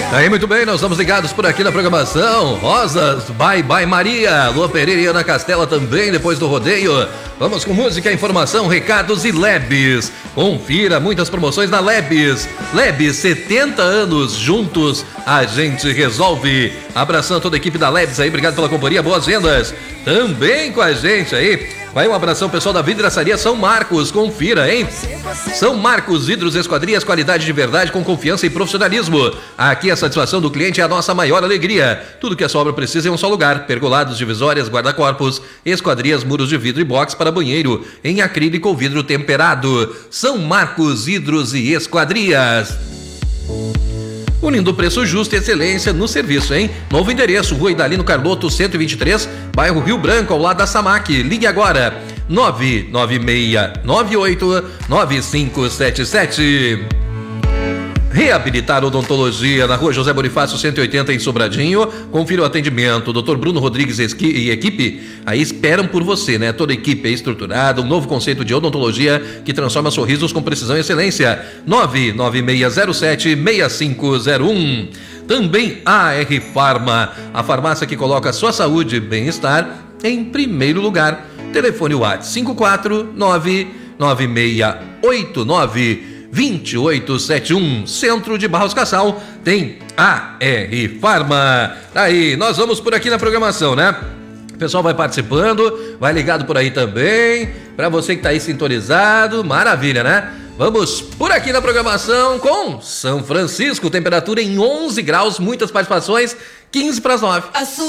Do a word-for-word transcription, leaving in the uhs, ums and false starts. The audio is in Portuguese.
Aí, muito bem, nós estamos ligados por aqui na programação. Rosas, Bye Bye Maria, Lua Pereira e Ana Castela também, depois do rodeio. Vamos com música, informação, recados e Lebes. Confira muitas promoções na Lebes. Lebes, setenta anos juntos, a gente resolve. Abração toda a equipe da Lebes aí, obrigado pela companhia, boas vendas. Também com a gente aí. Vai um abração pessoal da Vidraçaria São Marcos, confira, hein? São Marcos Vidros Esquadrias, qualidade de verdade com confiança e profissionalismo. Aqui a satisfação do cliente é a nossa maior alegria. Tudo que a sua obra precisa em um só lugar. Pergolados, divisórias, guarda-corpos, esquadrias, muros de vidro e box para banheiro, em acrílico ou vidro temperado. São Marcos Vidros e Esquadrias. Unindo preço justo e excelência no serviço, hein? Novo endereço, Rua Idalino Carlotto, cento e vinte e três, bairro Rio Branco, ao lado da Samac. Ligue agora, nove nove seis nove oito nove cinco sete sete. Reabilitar Odontologia na Rua José Bonifácio cento e oitenta em Sobradinho. Confira o atendimento. doutor Bruno Rodrigues e equipe aí esperam por você, né? Toda a equipe é estruturada, um novo conceito de odontologia que transforma sorrisos com precisão e excelência. nove nove seis zero sete seis cinco zero um. Também A R Farma, a farmácia que coloca a sua saúde e bem-estar em primeiro lugar. Telefone WhatsApp cinco quatro nove nove seis oito nove dois oito sete um, Centro de Barros Cassal, tem A R Farma. Aí, nós vamos por aqui na programação, né? O pessoal vai participando, vai ligado por aí também, pra você que tá aí sintonizado, maravilha, né? Vamos por aqui na programação com São Francisco, temperatura em onze graus, muitas participações, quinze para as nove.